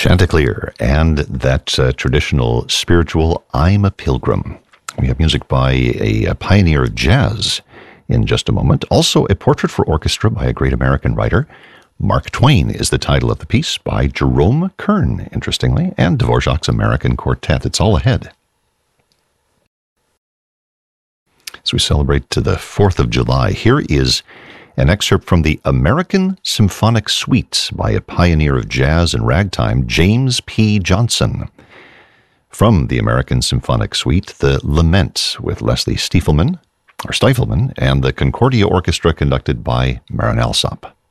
Chanticleer and that traditional spiritual I'm a Pilgrim. We have music by a pioneer of jazz in just a moment. Also, a portrait for orchestra by a great American writer. Mark Twain is the title of the piece by Jerome Kern, interestingly, and Dvorak's American Quartet. It's all ahead. As we celebrate the 4th of July, here is an excerpt from the American Symphonic Suite by a pioneer of jazz and ragtime, James P. Johnson. From the American Symphonic Suite, the Lament with Leslie Stifelman, and the Concordia Orchestra conducted by Marin Alsop.